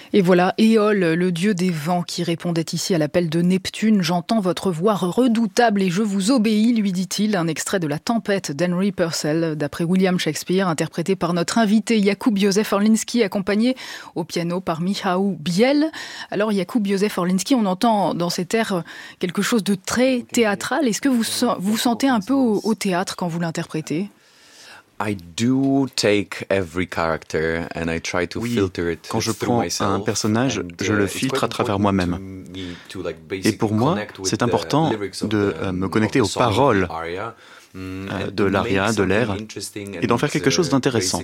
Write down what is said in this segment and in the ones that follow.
Et voilà, Éole, le dieu des vents, qui répondait ici à l'appel de Neptune. « J'entends votre voix redoutable et je vous obéis », lui dit-il. Un extrait de La Tempête d'Henry Purcell, d'après William Shakespeare, interprété par notre invité Jakub Józef Orliński, accompagné au piano par Michał Biel. Alors Jakub Józef Orliński, on entend dans cet air quelque chose de très théâtral. Est-ce que vous vous sentez un peu au théâtre quand vous l'interprétez ? Oui, quand je prends un personnage, je le filtre à travers moi-même. Et pour moi, c'est important de me connecter aux paroles de l'aria, de l'air, et d'en faire quelque chose d'intéressant,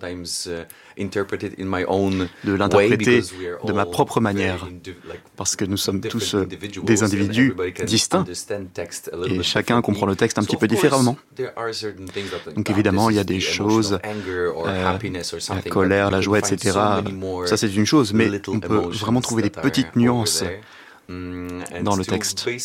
de l'interpréter de ma propre manière, parce que nous sommes tous des individus distincts, et chacun comprend le texte un petit peu différemment. Donc évidemment, il y a des choses, la colère, la joie, etc. Ça c'est une chose, mais on peut vraiment trouver des petites nuances dans le texte. Et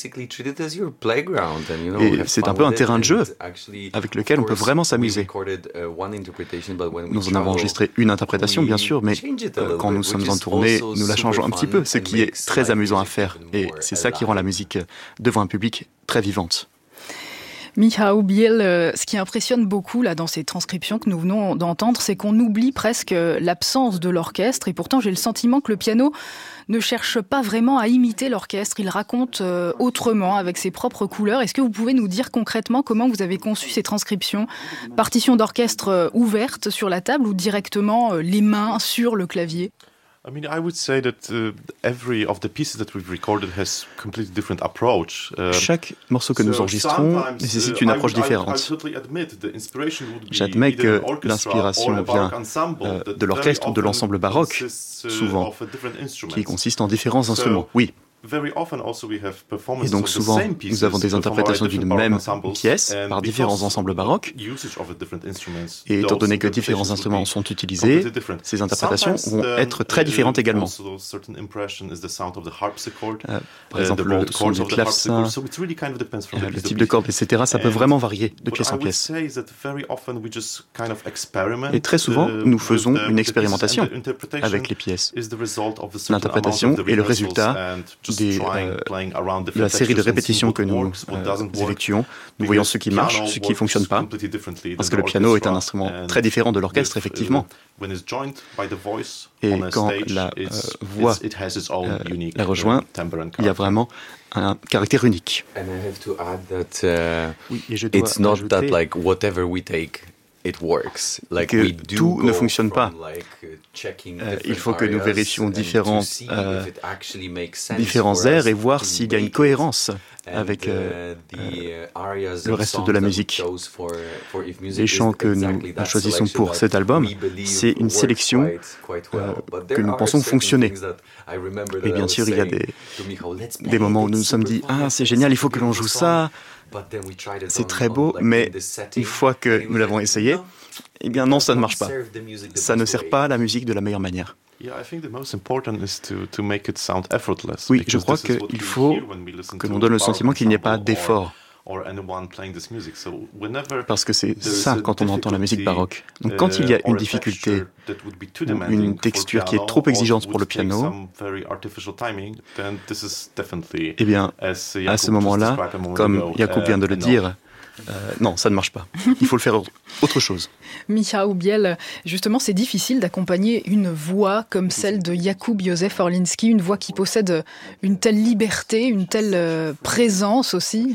c'est un peu un terrain de jeu avec lequel on peut vraiment s'amuser. Nous en avons enregistré une interprétation, bien sûr, mais quand nous sommes en tournée, nous la changeons un petit peu, ce qui est très amusant à faire. Et c'est ça qui rend la musique devant un public très vivante. Michał Biel, ce qui impressionne beaucoup là dans ces transcriptions que nous venons d'entendre, c'est qu'on oublie presque l'absence de l'orchestre, et pourtant j'ai le sentiment que le piano ne cherche pas vraiment à imiter l'orchestre, il raconte autrement, avec ses propres couleurs. Est-ce que vous pouvez nous dire concrètement comment vous avez conçu ces transcriptions ? Partition d'orchestre ouverte sur la table ou directement les mains sur le clavier ? I would say that every of the pieces that we've recorded has completely different approach. Chaque morceau que nous enregistrons nécessite une approche différente. J'admets que l'inspiration vient de l'orchestre ou de l'ensemble baroque, souvent, qui consiste en différents instruments. Oui. Et donc souvent, nous avons des interprétations d'une même pièce par différents ensembles baroques. Et étant donné que différents instruments sont utilisés, ces interprétations vont être très différentes également. Par exemple, le son du clavecin, le type de corde, etc., ça peut vraiment varier de pièce en pièce. Et très souvent, nous faisons une expérimentation avec les pièces. L'interprétation est le résultat de la série de répétitions que nous effectuons. Nous voyons ce qui marche, ce qui ne fonctionne pas, parce que le piano est un instrument très différent de l'orchestre, effectivement. Et quand la voix la rejoint, il y a vraiment un caractère unique. Oui, et je dois ajouter que tout ne fonctionne pas. Il faut que nous vérifions différents airs et voir s'il y a une cohérence avec le reste de la musique. Les chants que nous choisissons pour cet album, c'est une sélection que nous pensons fonctionner. Et bien sûr, il y a des moments où nous nous sommes dit « Ah, c'est génial, il faut que l'on joue ça ». C'est très beau, mais une fois que nous l'avons essayé, eh bien non, ça ne marche pas. Ça ne sert pas à la musique de la meilleure manière. Oui, je crois qu'il faut que l'on donne le sentiment qu'il n'y ait pas d'effort. Parce que c'est ça quand on entend la musique baroque. Donc quand il y a une difficulté ou une texture qui est trop exigeante pour le piano, eh bien, à ce moment-là, comme Jakub vient de le dire, non, ça ne marche pas. Il faut le faire autre chose. Michał Biel, justement, c'est difficile d'accompagner une voix comme celle de Jakub Józef Orliński, une voix qui possède une telle liberté, une telle présence aussi.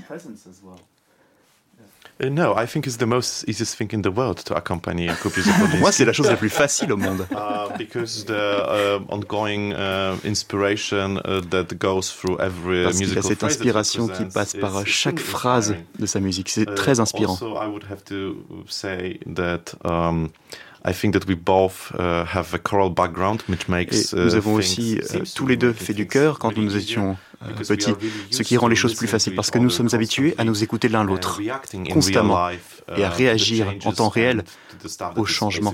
No, I think it's the most easiest thing in the world to accompany Jakub Józef Orliński. Pour moi, c'est la chose la plus facile au monde. Because the ongoing inspiration that goes through every Parce qu'il y a musical cette phrase inspiration qui passe par chaque phrase de sa musique. C'est très inspirant. Also, I would have to say that I think that we both have a choral background, which makes nous avons aussi tous les deux fait du chœur quand nous étions petits, ce qui rend les choses plus faciles parce que nous sommes habitués à nous écouter l'un l'autre constamment et à réagir en temps réel aux changements.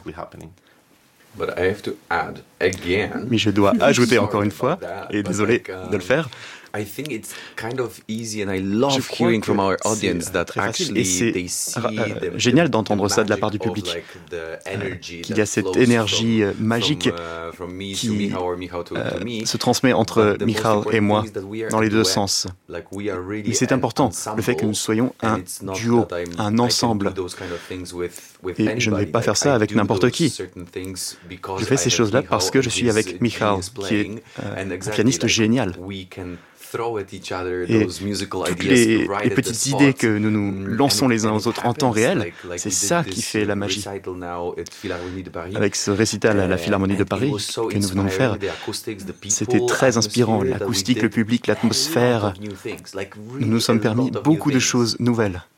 Mais je dois ajouter encore une fois, et désolé de le faire, je crois que c'est très facile et c'est génial d'entendre ça de la part du public, qu'il y a cette énergie magique se transmet entre Michal et moi dans les deux sens. Et c'est important, le fait que nous soyons un duo, un ensemble. Et je ne vais pas faire ça avec n'importe qui. Je fais ces choses-là parce que je suis avec Michal, qui est un pianiste génial. Et toutes les petites idées que nous lançons les uns aux autres en temps réel, c'est ça qui fait la magie. Avec ce récital à la Philharmonie de Paris que nous venons de faire, c'était très inspirant. L'acoustique, le public, l'atmosphère. Nous nous sommes permis beaucoup de choses nouvelles.